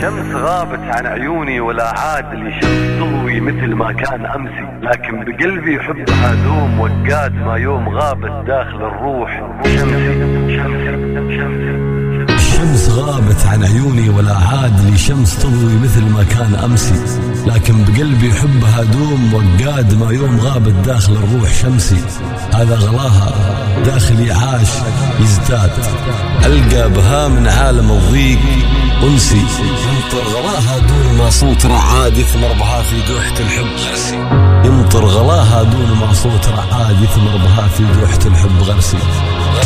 الشمس غابت عن عيوني ولا عاد لي شمس تضوي مثل ما كان أمسي، لكن بقلبي حبها دوم وقاد ما يوم غابت داخل الروح شمسي. الشمس غابت عن عيوني ولا عاد لي شمس تضوي مثل ما كان أمسي، لكن بقلبي حبها دوم وقاد ما يوم غابت داخل الروح شمسي. هذا غلاها داخلي عاش يزداد، ألقى بها من عالم الضيق أنسي. يمطر غلاها دون ما صوت رعاد يثمر بها في دوحة الحب غرسي. يمطر غلاها دون ما صوت رعاد يثمر بها في دوحة الحب غرسي.